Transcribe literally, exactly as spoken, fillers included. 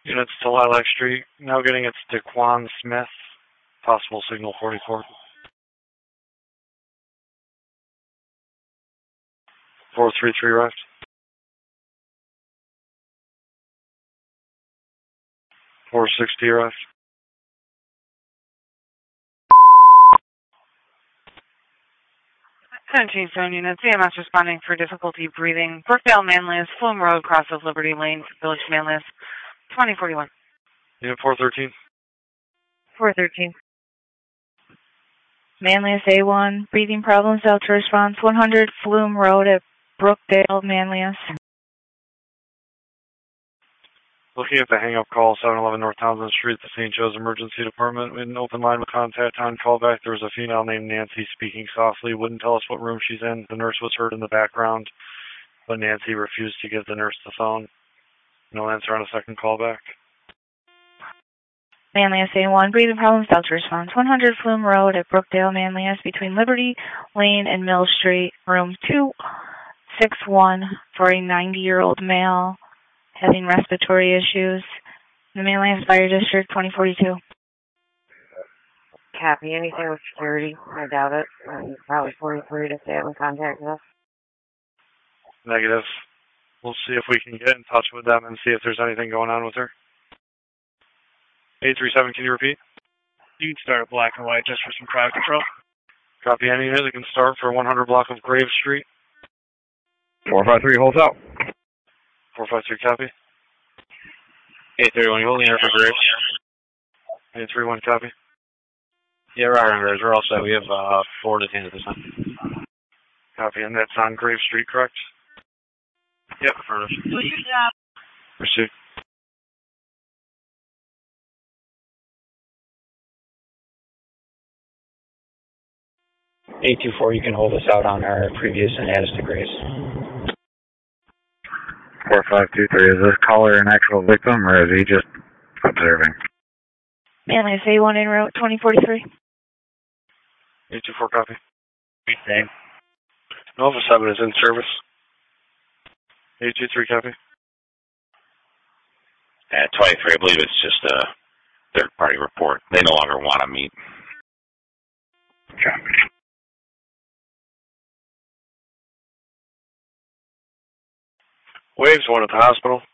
Units to Lilac Street. Now getting it to Daquan Smith. Possible signal forty-four. four three three arrived. four sixty arrived. seventeen zone units, C M S responding for difficulty breathing. Brookdale Manlius, Flume Road, cross of Liberty Lane, Village Manlius, twenty forty-one. Unit four thirteen. four thirteen. Manlius A one, breathing problems, Delta response, one hundred Flume Road at Brookdale Manlius. Looking at the hang-up call, seven eleven North Townsend Street, the Saint Joe's Emergency Department. We had an open line with contact on callback. There was a female named Nancy speaking softly. Wouldn't tell us what room she's in. The nurse was heard in the background, but Nancy refused to give the nurse the phone. No answer on a second callback. Manlius A one, breathing problems, Delta response, one hundred Flume Road at Brookdale Manlius between Liberty Lane and Mill Street, room two six one for a ninety-year-old male having respiratory issues. The Manlius Fire District, twenty forty-two. Copy. Anything with security? I doubt it. Probably forty-three if they haven't contacted us. Negative. We'll see if we can get in touch with them and see if there's anything going on with her. eight three seven, can you repeat? You can start a black and white just for some crowd control. Copy. Any unit that can start for one hundred block of Grave Street. four five three holds out. four five three, copy. eight thirty-one, you holding here for Graves? eight three one, copy. Yeah, right on Graves. We're all set. We have uh, four detained at this time. Copy, and that's on Grave Street, correct? Yep, affirmative. Pursuit. eight two four, you can hold us out on our previous and add us to Graves. four five two three, is this caller an actual victim or is he just observing? Manlius A one en route, twenty forty-three. eight two four, copy. Same. Nova seven is in service. eight two three, copy. At twenty-three, I believe it's just a third-party report. They no longer want to meet. Copy. Waves one at the hospital.